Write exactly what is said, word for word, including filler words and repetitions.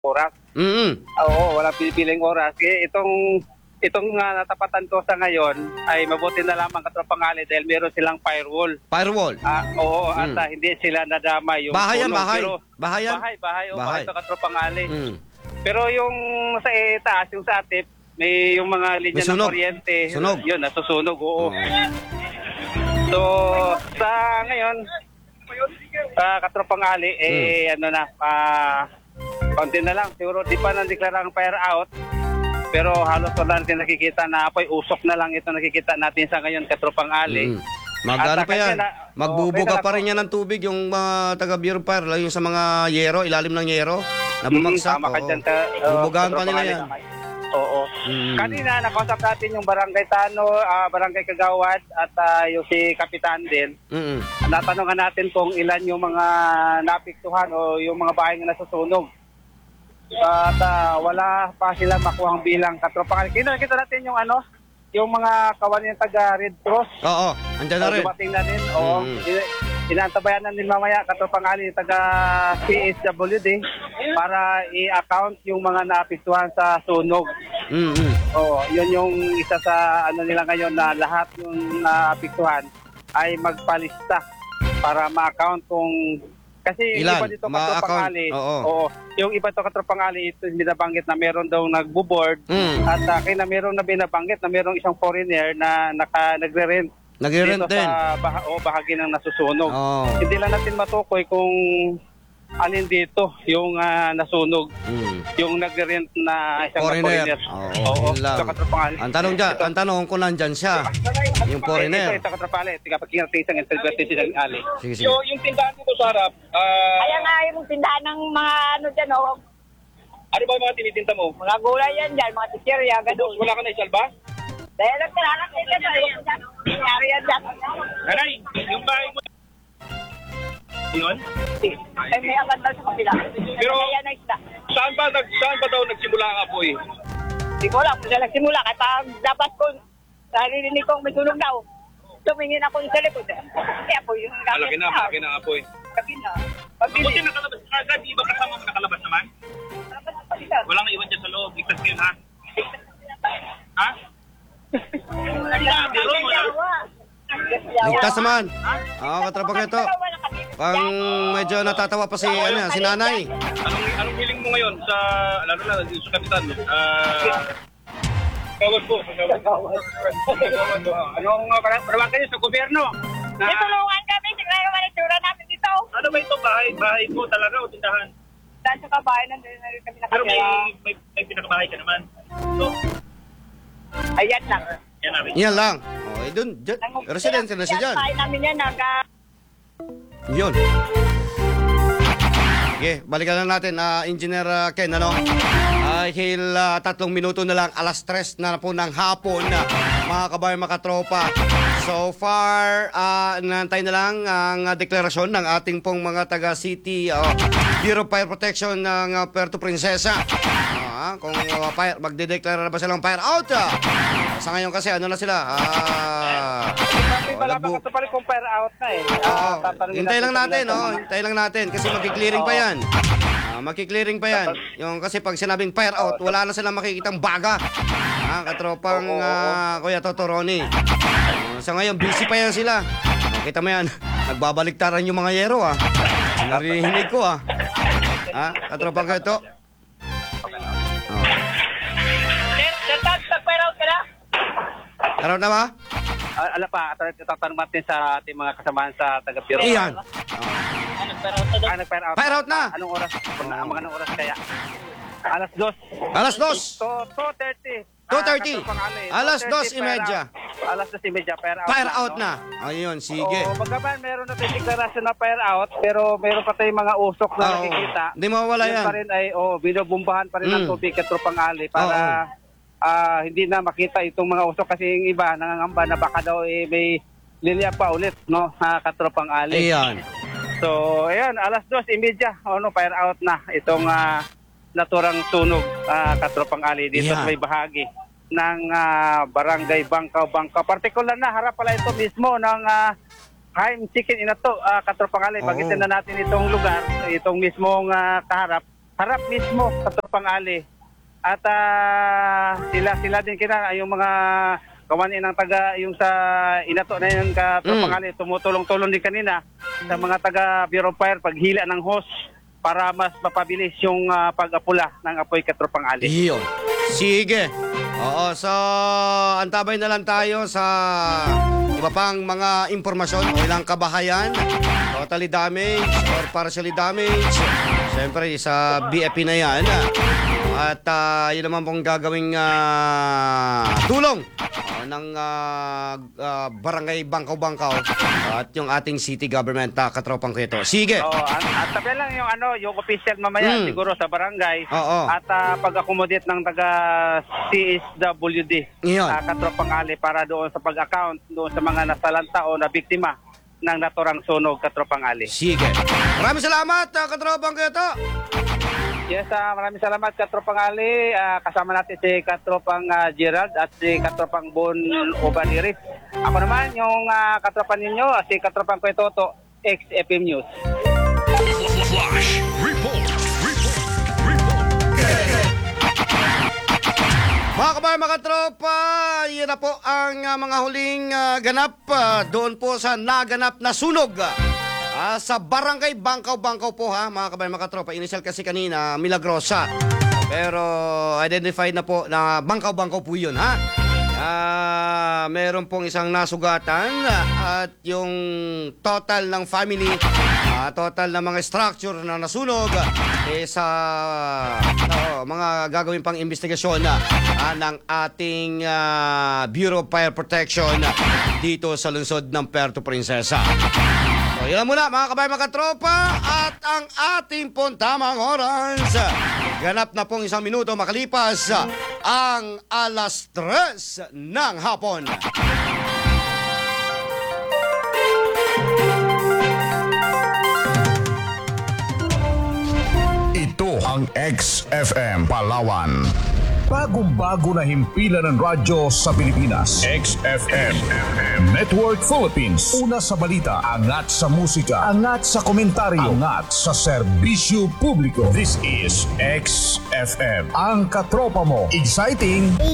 oras. Mm-hmm. Oo, walang pinipiling oras. Kaya itong itong uh, natapatan ko sa ngayon ay mabuti na lamang Katropang Ali dahil meron silang firewall. Firewall? Ah, oo, mm. at uh, hindi sila nadama yung bahay yan, sunog. bahay. Pero, bahay yan? Bahay, bahay. O, bahay. Bahay. Ito Katropang Ali. Mm. Pero yung sa itaas, yung sa atip, may yung mga linya ng kuryente. Sunog. Yun, nasusunog, oo. Oh. So, sa ngayon, sa Katropang Ali, eh, mm. ano na, ah, uh, konti na lang. Siguro, di pa nang-deklara ang fire out. Pero halos wala natin nakikita na apoy, usok na lang ito nakikita natin sa ngayon, Katropang Ali. Mm. Magano pa yan? Na, Magbubuga oh, pa rin yan ng tubig yung mga uh, taga Bureau of Fire, yung sa mga yero, ilalim ng yero, na bumagsak. Mm, tama ka dyan, ka, uh, bubugahan pa nila yan. Oo. Mm. Kanina, nakausap natin yung Barangay Tano, uh, Barangay Kagawad, at uh, yung si Kapitan din. Mm-mm. Natanungan natin kung ilan yung mga napiktuhan o yung mga bahay na nasusunog. At uh, wala pa sila makuhang bilang Katropang Ali. Kita natin yung ano, yung mga kawan yung taga Red Cross. Oo, andyan na rin. Dumating na din. Oo. Mm-hmm. Inaantabayan na din mamaya Katropang Ali taga C S W D para i-account yung mga naapektuhan sa sunog. Mm-hmm. Oo, yun yung isa sa ano nila ngayon na lahat yung naapektuhan ay magpalista para ma-account kung kasi ilan? Yung iba dito Katropang Ali, oo. oo, yung iba dito Katropang Ali, ito binabanggit na meron daw nagbo-board mm. at uh, kaya na meron na binabanggit na merong isang foreigner na naka, nagre-rent nagre-rent dito din sa bah o bahagi ng nasusunog. Oh. Hindi lang natin matukoy kung alin dito yung uh, nasunog. Mm. Yung nagre-rent na isang foreigner. foreigner. Oo, oh, lang. Ang tanong dyan, ang tanong kung nandyan siya, yung foreigner. Ito, ito Katropang Ali. Tiga pagkingat natin isang integrity silang Ali. Sige, sige. So, yung tindahan dito sa harap, uh, ayan nga yung tindahan ng mga ano dyan, oh. Ano ba yung mga tinitinta mo? Mga gulay yan dyan, mga tikerya, gano'n. Wala ka na isalba? Dahil lang tiranak nila dyan, nangyari yan dyan. Nanay, yung bahay mo, yun? Ay, may agad daw sa kapila. Pero, ayan na isda. Saan ba, nag, saan ba daw nagsimula ang apoy? Hindi ko lang, kung saan nagsimula. Kaya pag dapat ko, narinig kong may sunog daw. Tumingin ako sa likod. Kaya po yung Malaki na, malaki na ang apoy. Sabi na. Mabuti nakalabas ka agad, di ba kasama mo nakalabas naman? Walang iwan dyan sa loob, ligtas kayo ha? Ha? Biro mo lang. Ligtas naman. Oo, Katropang ito. Pang medyo natatawa pa si, ano, si nanay. Anong, anong hiling mo ngayon sa, lalo na, sa kapitan? Ah... Kawad po. Anong parawan kayo sa gobyerno? May tulungan kami, sigla naman ang tsura namin dito. Ano ba ito? Bahay, bahay po talaga o tindahan? Dahil sa kabahay, nandun na rin kami Pero may, nakatira. may, may pinakabahay ka naman. So, Ayan lang. yan namin. Yan lang. Oh, eh, dun, dyan. Residence na siya dyan. Kain namin yan, naga... Yun. Okay, balikan lang natin, uh, Engineer uh, Ken, ano? Dahil uh, tatlong minuto na lang, alas tres na po ng hapon, uh, mga kabayan, mga katropa. So far, uh, nantay na lang ang uh, deklarasyon ng ating pong mga taga-city uh, Bureau of Fire Protection ng uh, Puerto Princesa. Uh, kung uh, fire, magdedeklara na ba silang fire out? Uh, sa ngayon kasi, ano na sila? Uh, Wala pa Katropang Ali kung fire out na eh. Oo, hintay lang natin, no? Hintay lang natin kasi magki-clearing pa yan. Uh, magki-clearing pa yan. Yung kasi pag sinabing fire out, wala na silang makikitang baga. Ah, Katropang uh, Kuya Totoroni. Uh, sa ngayon, busy pa yan sila. Kita mo yan, nagbabaliktaran yung mga yero, ah. Narinig ko, ah. Ah, Katropang Kuya to. Oh. Sir Tad, nag-fire out ka na? Araw na ba? Uh, ala pa, tatanong natin sa ating mga kasamahan sa taga-Bureau. Iyan. Oh. Ah, nag-fire out. Fire out na. Anong oras? Mga anong oras kaya? Alas dos. Alas dos. two thirty. two thirty. Alas dos imedya. Alas dos imedya, fire out. Fire na, out no? na. Ayun, sige. Oo, magaban, meron na tayong deklarasyon na fire out, pero meron pa tayong mga usok na Oo. nakikita. Hindi mawawala Yun yan. pa rin ay, oh, binubumbahan pa rin ng Mm. tubig at Katropang Ali para ah, hindi na makita itong mga usok kasi yung iba nangangamba na baka daw eh, may lilia pa ulit, no, ha, Katropang Ali. Ayan. So, ayan, alas dos imedya, ano, fire out na itong ah, naturang sunog, ah, Katropang Ali dito Yeah. sa may bahagi ng ah, Barangay Bangkaw, Bangkaw. Partikular na, harap pala ito mismo ng ah, Haim Chicken Inato, uh, Katropang Ali. Oo. Bagitin na natin itong lugar, itong mismong uh, kaharap. harap mismo sa Tropang Ali. At ah, sila sila din kina yung mga kawani ng taga yung sa inato na yun ka Tropang Mm. Ali, tumutulong-tulong din kanina sa mga taga Bureau of Fire paghila ng hose para mas mapabilis yung ah, pag-apula ng apoy ka Tropang Ali. Iyon. Sige. Oo, so antabay na lang tayo sa iba pang mga impormasyon o ilang kabahayan, totally damaged or partially damaged. Siyempre, sa B F P na yan. At uh, yun naman pong gagawing uh, tulong uh, ng uh, uh, Barangay Bangkaw-Bangkaw at yung ating city government, uh, katropang ko ito. Sige. Oo, at, at sabi lang yung ano, yung official mamaya Mm. siguro sa barangay. Oo. At ah, pag-accommodate ng taga C S W D, Iyon. uh, Katropang Ali, para doon sa pag-account doon sa mga nasalanta o na biktima ng naturang sunog Katropang Ali. Sige. Maraming salamat, uh, katropang ko ito. Yes, ah, maraming salamat Katropang Ali. Ah, kasama natin si Katropang ah, Gerald at si Katropang Bon Obadiris. Ako naman yung ah, katropang ninyo, si Katropang Kwetoto, X F M News. Flash report. Report. Report. Mga kabayan, mga tropa, yan na po ang uh, mga huling uh, ganap uh, doon po sa naganap na sunog uh, sa Barangay Bangkaw-Bangkaw po, ha, mga kabayan, mga tropa. Initial kasi kanina, Milagrosa. Pero identified na po na Bangkaw-Bangkaw po yun, ha. Uh, meron pong isang nasugatan uh, at yung total ng family, uh, total ng mga structure na nasunog eh, sa uh, mga gagawin pang investigasyon uh, uh, ng ating uh, Bureau of Fire Protection uh, dito sa lungsod ng Puerto Princesa. So, yun lang muna mga kabayan, mga tropa, at ang ating pong tamang oras. Ganap na pong isang minuto makalipas ang alas tres ng hapon. Ito ang X F M Palawan. Bagong-bago na himpilan ng radyo sa Pilipinas. X F M Network Philippines. Una sa balita, angat sa musika, angat sa komentaryo, angat sa serbisyo publiko. This is X F M. Ang katropa mo. Exciting,